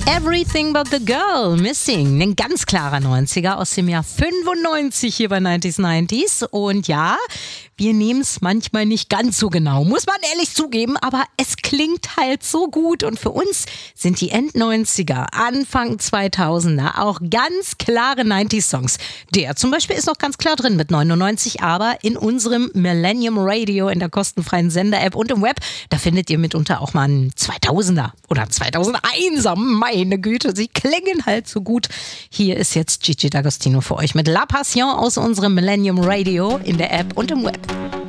Everything But The Girl, Missing, ein ganz klarer 90er aus dem Jahr 95 hier bei 90s. Und ja, wir nehmen es manchmal nicht ganz so genau, muss man ehrlich zugeben, aber es klingt halt so gut. Und für uns sind die End-90er, Anfang 2000er auch ganz klare 90s-Songs. Der zum Beispiel ist noch ganz klar drin mit 99, aber in unserem Millennium Radio, in der kostenfreien Sender-App und im Web, da findet ihr mitunter auch mal einen 2000er oder 2001er. Meine Güte, sie klingen halt so gut. Hier ist jetzt Gigi D'Agostino für euch mit La Passion aus unserem Millennium Radio in der App und im Web.